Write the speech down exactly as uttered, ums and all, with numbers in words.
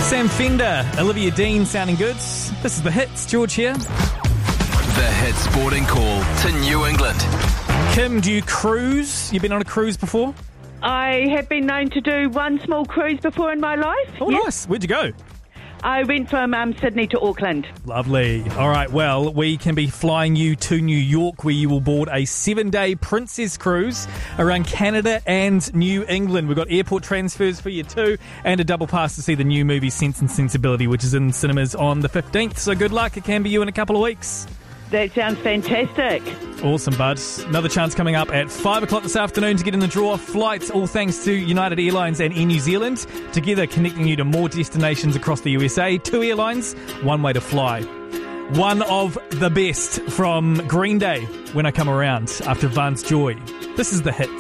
Sam Fender, Olivia Dean sounding good. This is The Hits. George here. The Hit Sporting Call to New England. Kim, do you cruise? You been on a cruise before? I have been known to do one small cruise before in my life. Oh, yes. Nice. Where'd you go? I went from um, Sydney to Auckland. Lovely. All right, well, we can be flying you to New York, where you will board a seven-day Princess Cruise around Canada and New England. We've got airport transfers for you too, and a double pass to see the new movie Sense and Sensibility, which is in cinemas on the fifteenth. So good luck. It can be you in a couple of weeks. That sounds fantastic. Awesome, bud. Another chance coming up at five o'clock this afternoon to get in the draw. Flights, all thanks to United Airlines and Air New Zealand, together connecting you to more destinations across the U S A. Two airlines, one way to fly. One of the best from Green Day when I come around after Vance Joy. This is The Hits.